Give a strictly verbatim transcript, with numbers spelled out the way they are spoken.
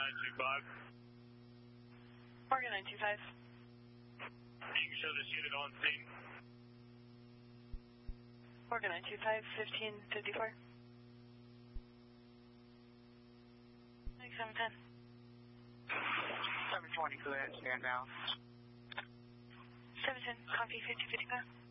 nine two five. Morgan nine two five. You can show this unit on scene. Morgan nine two five, fifteen fifty-four. seven ten. seven twenty, clear, stand down. seven ten, copy, fifty fifty-five.